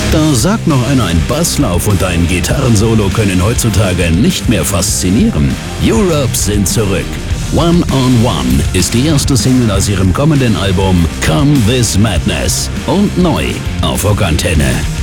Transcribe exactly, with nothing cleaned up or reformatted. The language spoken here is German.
Da sagt noch einer, ein Basslauf und ein Gitarrensolo können heutzutage nicht mehr faszinieren. Europe sind zurück. One on One ist die erste Single aus ihrem kommenden Album Come This Madness und neu auf Rockantenne.